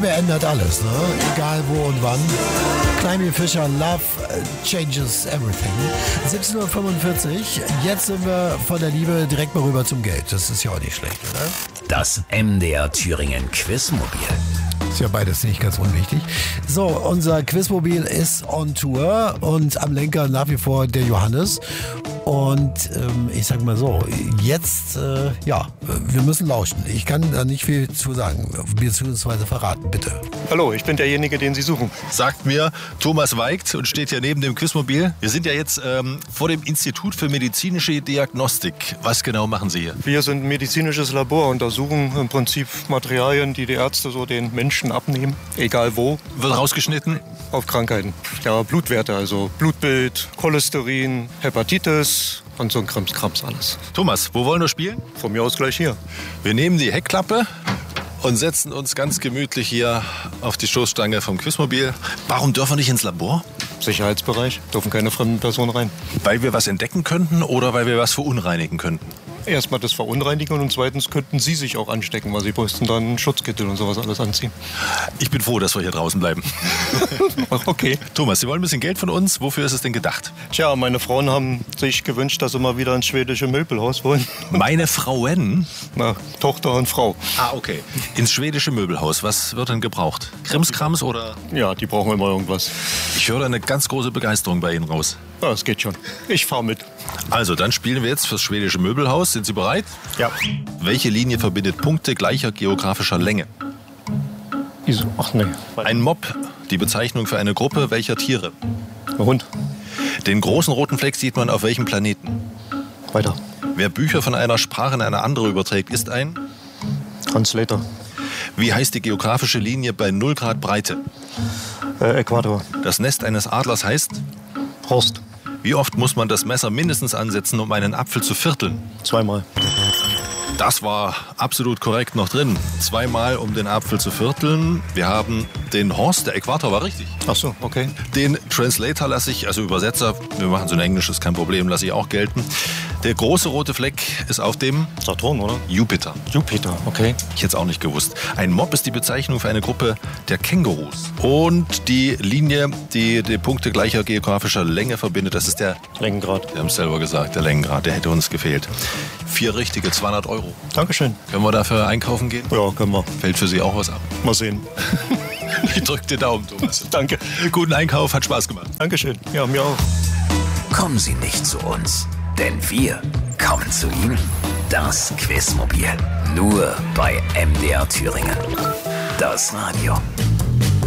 Liebe ändert alles, ne? Egal wo und wann. Climby Fisher, Love changes everything. 17:45 Uhr. Jetzt sind wir von der Liebe direkt mal rüber zum Geld. Das ist ja auch nicht schlecht, oder? Das MDR Thüringen Quizmobil. Ist ja beides nicht ganz unwichtig. So, unser Quizmobil ist on Tour und am Lenker nach wie vor der Johannes. Und ich sag mal so, jetzt, wir müssen lauschen. Ich kann da nicht viel zu sagen, beziehungsweise verraten, bitte. Hallo, ich bin derjenige, den Sie suchen. Sagt mir Thomas Weigt und steht hier neben dem Quizmobil. Wir sind ja jetzt vor dem Institut für medizinische Diagnostik. Was genau machen Sie hier? Wir sind ein medizinisches Labor, untersuchen im Prinzip Materialien, die die Ärzte so den Menschen abnehmen, egal wo. Wird rausgeschnitten? Auf Krankheiten. Ja, Blutwerte, also Blutbild, Cholesterin, Hepatitis und so ein Krimskrams alles. Thomas, wo wollen wir spielen? Von mir aus gleich hier. Wir nehmen die Heckklappe und setzen uns ganz gemütlich hier auf die Stoßstange vom Quizmobil. Warum dürfen wir nicht ins Labor? Sicherheitsbereich, dürfen keine fremden Personen rein. Weil wir was entdecken könnten oder weil wir was verunreinigen könnten? Erstmal das Verunreinigen und zweitens könnten Sie sich auch anstecken, weil Sie müssten dann einen Schutzkittel und sowas alles anziehen. Ich bin froh, dass wir hier draußen bleiben. Okay. Thomas, Sie wollen ein bisschen Geld von uns. Wofür ist es denn gedacht? Tja, meine Frauen haben sich gewünscht, dass sie mal wieder ins schwedische Möbelhaus wollen. Meine Frauen? Na, Tochter und Frau. Ah, okay. Ins schwedische Möbelhaus. Was wird denn gebraucht? Krimskrams oder? Ja, die brauchen immer irgendwas. Ich höre da eine ganz große Begeisterung bei Ihnen raus. Ja, das geht schon. Ich fahre mit. Also, dann spielen wir jetzt fürs schwedische Möbelhaus. Sind Sie bereit? Ja. Welche Linie verbindet Punkte gleicher geografischer Länge? Wieso? Ach nee. Ein Mob, die Bezeichnung für eine Gruppe welcher Tiere? Ein Hund. Den großen roten Fleck sieht man auf welchem Planeten? Weiter. Wer Bücher von einer Sprache in eine andere überträgt, ist ein? Translator. Wie heißt die geografische Linie bei 0 Grad Breite? Äquator. Das Nest eines Adlers heißt? Horst. Wie oft muss man das Messer mindestens ansetzen, um einen Apfel zu vierteln? 2-mal. Das war absolut korrekt noch drin. 2-mal, um den Apfel zu vierteln. Wir haben den Horst, der Äquator war richtig. Ach so, okay. Den Translator lasse ich, also Übersetzer, wir machen so in Englisch, ist kein Problem, lasse ich auch gelten. Der große rote Fleck ist auf dem Saturn, oder? Jupiter. Jupiter, okay. Ich hätte es auch nicht gewusst. Ein Mob ist die Bezeichnung für eine Gruppe der Kängurus. Und die Linie, die die Punkte gleicher geografischer Länge verbindet, das ist der Längengrad. Wir haben es selber gesagt, der Längengrad, der hätte uns gefehlt. 4 richtige, 200 €. Dankeschön. Können wir dafür einkaufen gehen? Ja, können wir. Fällt für Sie auch was ab? Mal sehen. Ich drücke den Daumen, Thomas. Danke. Guten Einkauf, hat Spaß gemacht. Dankeschön. Ja, mir auch. Kommen Sie nicht zu uns, denn wir kommen zu Ihnen. Das Quizmobil. Nur bei MDR Thüringen. Das Radio.